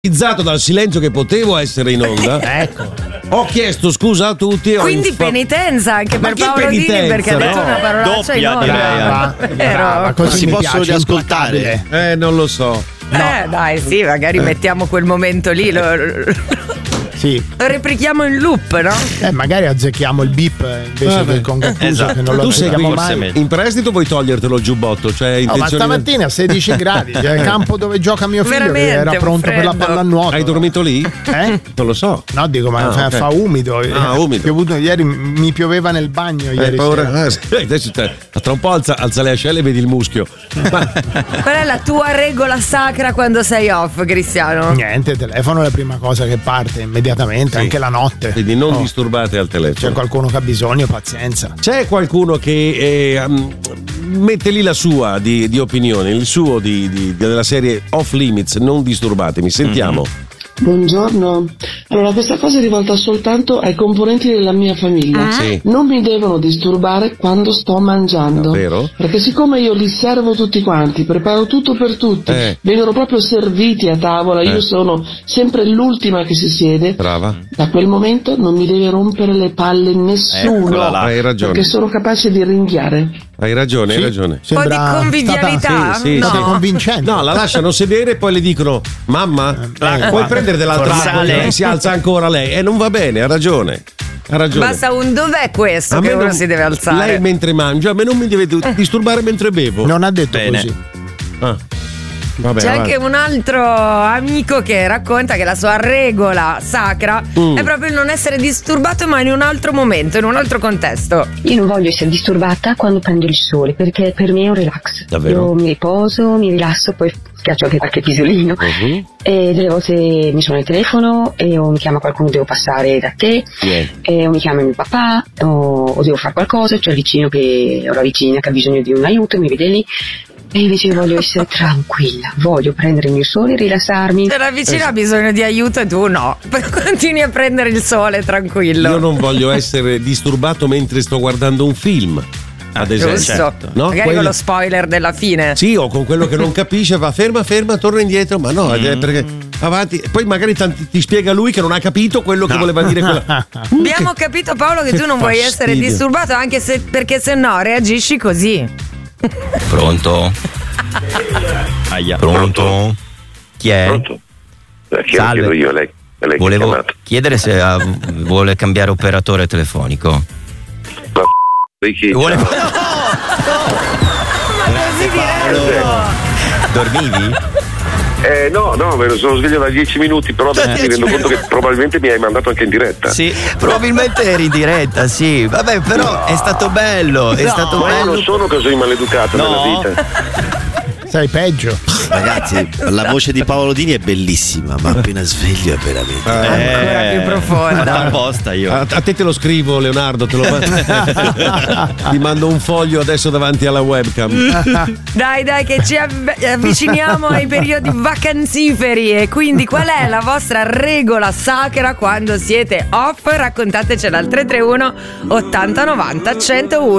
dal silenzio che potevo essere in onda. Ecco. Ho chiesto scusa a tutti. Quindi penitenza anche per Paolo Dini, perché ha detto una parolaccia in onda. Ma così si mi possono piace, riascoltare? Non lo so. Dai, sì, magari mettiamo quel momento lì. Sì. Lo replichiamo in loop, no? Magari azzecchiamo il beep invece del congattuso, esatto. che non lo Tu sei azzecchiamo forse mai. meglio. in prestito, vuoi togliertelo il giubbotto? Cioè, Ma stamattina a 16 gradi, cioè il campo dove gioca mio figlio, che Veramente, era pronto per la freddo. pallanuoto. Hai dormito lì? Non lo so. No, dico, ma ok. fa umido. Umido. Piovuto, ieri mi pioveva nel bagno. Ieri Paura. sera. Adesso tra un po' alza le ascelle e vedi il muschio. Qual è la tua regola sacra quando sei off, Cristiano? Niente, telefono è la prima cosa che parte immediatamente, anche la notte. Quindi non disturbate al telefono. C'è qualcuno che ha bisogno, pazienza. C'è qualcuno che mette lì la sua di opinione, il suo della serie Off Limits, non disturbatemi. Sentiamo. Buongiorno. Allora, questa cosa è rivolta soltanto ai componenti della mia famiglia. Sì. Non mi devono disturbare quando sto mangiando. Davvero? Perché siccome io li servo tutti quanti, preparo tutto per tutti, vengono proprio serviti a tavola, io sono sempre l'ultima che si siede. Brava. Da quel momento non mi deve rompere le palle nessuno. Eccola là. Hai ragione. Perché sono capace di ringhiare. Hai ragione, hai ragione. Un po' di convivialità? Sì, no. State convincente. No, la lasciano sedere e poi le dicono: mamma, puoi prendere dell'altra acqua? Sale. Si alza ancora lei. E non va bene, ha ragione. Ha ragione. Basta un dov'è questo A me che uno non- si deve alzare? Lei mentre mangia, a me non mi deve disturbare mentre bevo. Non ha detto Bene. così. Ah. Vabbè, C'è avanti. anche un altro amico che racconta che la sua regola sacra è proprio il non essere disturbato, ma in un altro momento, in un altro contesto. Io non voglio essere disturbata quando prendo il sole, perché per me è un relax. Davvero? Io mi riposo, mi rilasso, poi schiaccio anche qualche pisolino. E delle volte mi suona il telefono o mi chiama qualcuno, devo passare da te, o mi chiama mio papà, o devo fare qualcosa, c'è il vicino o la vicina che ha bisogno di un aiuto, mi vede lì. E invece io voglio essere tranquilla, voglio prendere il mio sole e rilassarmi. Se la vicina ha bisogno di aiuto e tu no, continui a prendere il sole tranquillo. Io non voglio essere disturbato mentre sto guardando un film. Ad esempio, Giusto. No? Magari Quello- con lo spoiler della fine. Sì, o con quello che non capisce, va ferma, torna indietro, ma no, perché avanti. Poi magari ti spiega lui che non ha capito quello che voleva dire quella. Abbiamo capito, Paolo, che tu non vuoi essere fastidio. disturbato, anche se perché se no reagisci così. Pronto? Aia. Pronto? Chi è? Pronto? Salve. Chiedo io, lei che ha Volevo chiamato. chiedere se vuole cambiare operatore telefonico. Di chi? Vuole... Ma così diretto. Dormivi? No, me ne sono sveglio da 10 minuti, però adesso mi rendo conto che probabilmente mi hai mandato anche in diretta. Sì, probabilmente eri in diretta, sì. Vabbè, però è stato bello, è stato Ma io bello. non sono così maleducato No. nella vita. Sei peggio. Ragazzi, la voce di Paolo Dini è bellissima, ma appena sveglio è veramente. Ancora più profonda. Apposta io. A te te lo scrivo, Leonardo, te lo ti mando un foglio adesso davanti alla webcam. Dai, che ci avviciniamo ai periodi vacanziferi. E quindi qual è la vostra regola sacra quando siete off? Raccontatecela al 331 80 90 101.